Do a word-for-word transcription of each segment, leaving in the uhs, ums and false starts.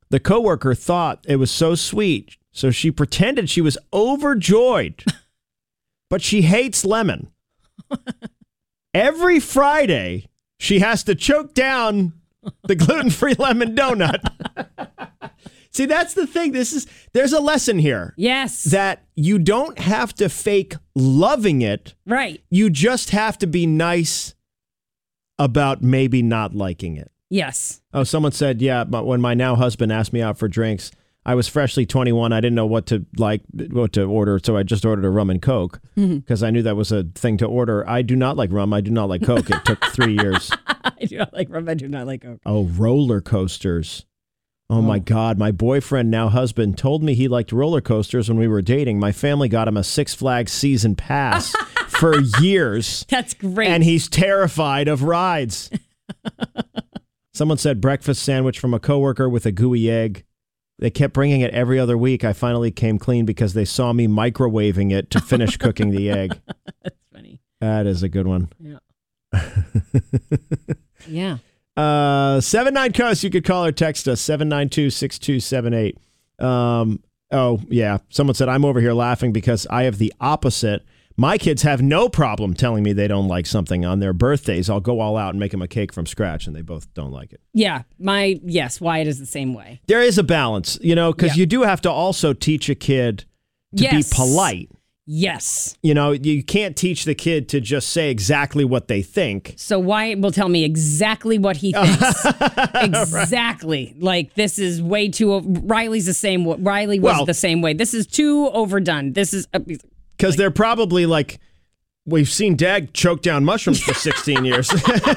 The coworker thought it was so sweet, so she pretended she was overjoyed. But she hates lemon. Every Friday, she has to choke down the gluten-free lemon donut. See, that's the thing. This is there's a lesson here. Yes. That you don't have to fake loving it. Right. You just have to be nice about maybe not liking it. Yes. Oh, someone said, yeah, but when my now husband asked me out for drinks, I was freshly twenty-one. I didn't know what to like, what to order, so I just ordered a rum and Coke because mm-hmm. I knew that was a thing to order. I do not like rum. I do not like Coke. It took three years. I do not like rum. I do not like Coke. Oh, roller coasters. Oh, oh, my God. My boyfriend, now husband, told me he liked roller coasters when we were dating. My family got him a Six Flags season pass for years. That's great. And he's terrified of rides. Someone said breakfast sandwich from a coworker with a gooey egg. They kept bringing it every other week. I finally came clean because they saw me microwaving it to finish cooking the egg. That's funny. That is a good one. Yeah. Yeah. Uh, seven nine Coast, you could call or text us, seven nine two, six two seven eight. Um, oh, yeah. Someone said, I'm over here laughing because I have the opposite. My kids have no problem telling me they don't like something on their birthdays. I'll go all out and make them a cake from scratch, and they both don't like it. Yeah. My, yes, Wyatt is the same way. There is a balance, you know, because yeah. you do have to also teach a kid to yes. be polite. Yes. You know, you can't teach the kid to just say exactly what they think. So Wyatt will tell me exactly what he thinks. Exactly. Right. Like, this is way too, Riley's the same way. Riley was well, the same way. This is too overdone. This is... Uh, Because like, they're probably like, we've seen Dad choke down mushrooms for sixteen years.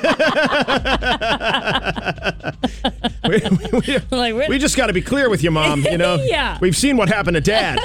we, we, we, like, we just got to be clear with you, Mom. You know, yeah. We've seen what happened to Dad.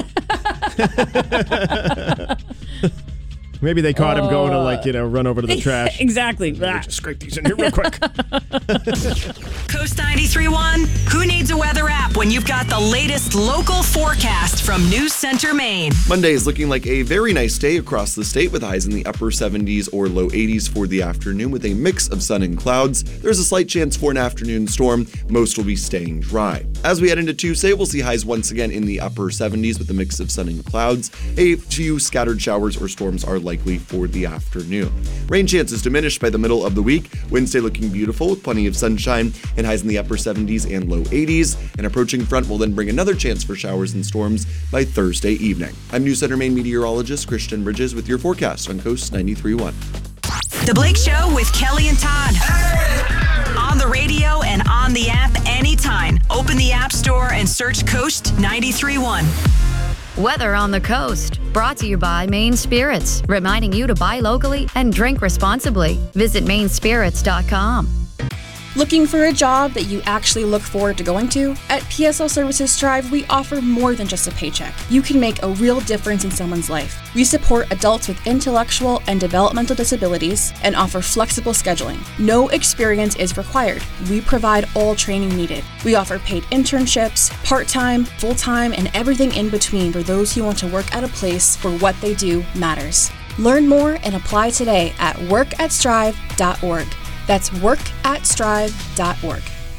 Maybe they caught him going to, like, you know, run over to the trash. Exactly. Just scrape these in here real quick. Coast ninety-three point one, who needs a weather app when you've got the latest local forecast from News Center, Maine? Monday is looking like a very nice day across the state with highs in the upper seventies or low eighties for the afternoon with a mix of sun and clouds. There's a slight chance for an afternoon storm. Most will be staying dry. As we head into Tuesday, we'll see highs once again in the upper seventies with a mix of sun and clouds. A few scattered showers or storms are likely for the afternoon. Rain chances diminished by the middle of the week. Wednesday looking beautiful with plenty of sunshine and highs in the upper seventies and low eighties. An approaching front will then bring another chance for showers and storms by Thursday evening. I'm News Center Maine meteorologist Christian Bridges with your forecast on Coast ninety-three point one. The Blake Show with Kelly and Todd. On the radio and on the app anytime. Open the App Store and search Coast ninety-three point one. Weather on the coast, brought to you by Maine Spirits, reminding you to buy locally and drink responsibly. Visit maine spirits dot com. Looking for a job that you actually look forward to going to? At P S L Services Strive, we offer more than just a paycheck. You can make a real difference in someone's life. We support adults with intellectual and developmental disabilities and offer flexible scheduling. No experience is required. We provide all training needed. We offer paid internships, part-time, full-time, and everything in between for those who want to work at a place where what they do matters. Learn more and apply today at work at strive dot org. That's work at strive dot org.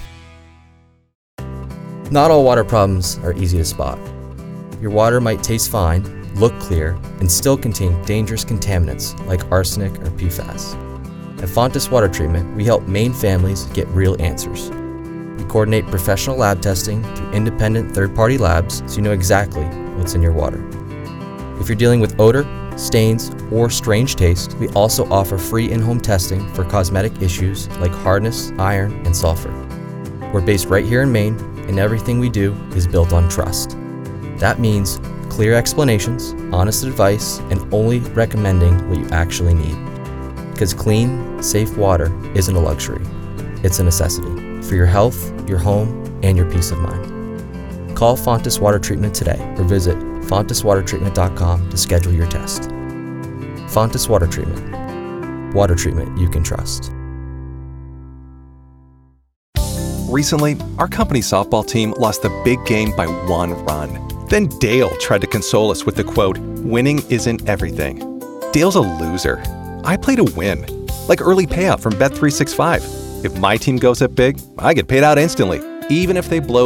Not all water problems are easy to spot. Your water might taste fine, look clear, and still contain dangerous contaminants like arsenic or P FAS. At Fontes Water Treatment, we help Maine families get real answers. We coordinate professional lab testing through independent third-party labs so you know exactly what's in your water. If you're dealing with odor, stains, or strange taste, we also offer free in-home testing for cosmetic issues like hardness, iron, and sulfur. We're based right here in Maine, and everything we do is built on trust. That means clear explanations, honest advice, and only recommending what you actually need. Because clean, safe water isn't a luxury, it's a necessity for your health, your home, and your peace of mind. Call Fontes Water Treatment today or visit fontes water treatment dot com to schedule your test. Fontes Water Treatment. Water treatment you can trust. Recently, our company softball team lost the big game by one run. Then Dale tried to console us with the quote, "Winning isn't everything." Dale's a loser. I play to win. Like early payout from Bet three sixty-five. If my team goes up big, I get paid out instantly, even if they blow